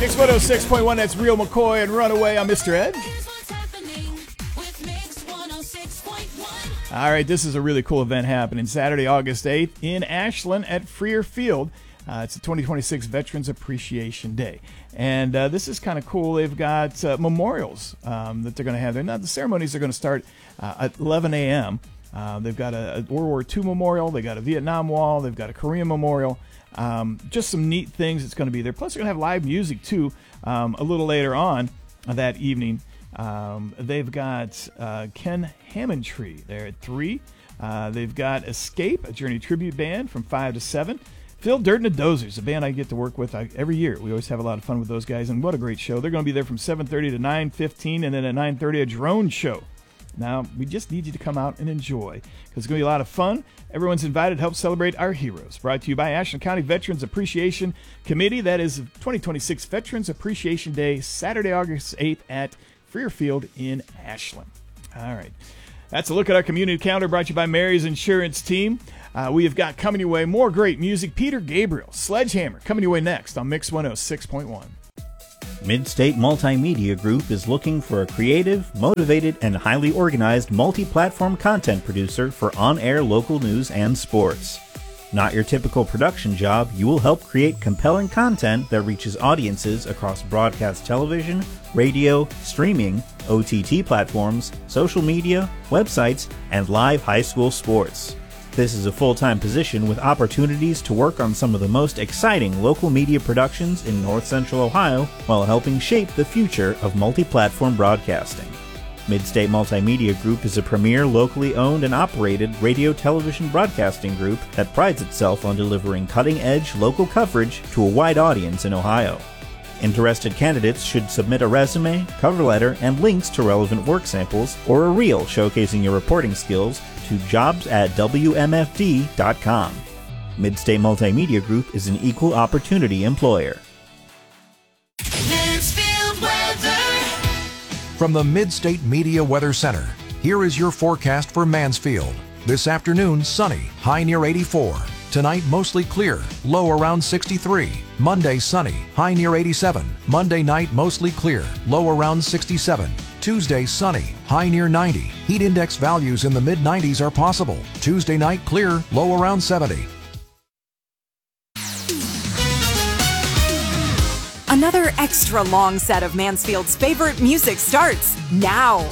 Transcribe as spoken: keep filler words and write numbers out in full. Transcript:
Mix one oh six point one, that's Real McCoy and Runaway. I'm Mister Edge. All right, this is a really cool event happening Saturday, August eighth in Ashland at Freer Field. Uh, it's the twenty twenty-six Veterans Appreciation Day. And uh, this is kind of cool. They've got uh, memorials um, that they're going to have there. Now, the ceremonies are going to start uh, at eleven a.m. Uh, they've got a, a World War Two memorial. They've got a Vietnam Wall. They've got a Korean memorial. Um, just some neat things that's going to be there. Plus, they're going to have live music, too, um, a little later on that evening. Um, they've got uh, Ken Hammondtree there at three. Uh, they've got Escape, a Journey tribute band, from five to seven. Phil Dirt and the Dozers, a band I get to work with I, every year. We always have a lot of fun with those guys, and what a great show. They're going to be there from seven thirty to nine fifteen, and then at nine thirty, a drone show. Now, we just need you to come out and enjoy, because it's going to be a lot of fun. Everyone's invited to help celebrate our heroes. Brought to you by Ashland County Veterans Appreciation Committee. That is twenty twenty-six Veterans Appreciation Day, Saturday, August eighth at Freer Field in Ashland. All right. That's a look at our community calendar, brought to you by Mary's Insurance Team. Uh, we have got coming your way more great music. Peter Gabriel, Sledgehammer, coming your way next on Mix one oh six point one. Midstate Multimedia Group is looking for a creative, motivated, and highly organized multi-platform content producer for on-air local news and sports. Not your typical production job, you will help create compelling content that reaches audiences across broadcast television, radio, streaming, O T T platforms, social media, websites, and live high school sports. This is a full-time position with opportunities to work on some of the most exciting local media productions in North Central Ohio while helping shape the future of multi-platform broadcasting. Midstate Multimedia Group is a premier locally owned and operated radio television broadcasting group that prides itself on delivering cutting-edge local coverage to a wide audience in Ohio. Interested candidates should submit a resume, cover letter, and links to relevant work samples or a reel showcasing your reporting skills to jobs at W M F D dot com. Midstate Multimedia Group is an equal opportunity employer. Mansfield weather. From the Midstate Media Weather Center, here is your forecast for Mansfield. This afternoon, sunny, high near eighty-four. Tonight, mostly clear, low around sixty-three. Monday, sunny, high near eighty-seven. Monday night, mostly clear, low around sixty-seven. Tuesday, sunny, high near ninety. Heat index values in the mid nineties are possible. Tuesday night, clear, low around seventy. Another extra long set of Mansfield's favorite music starts now.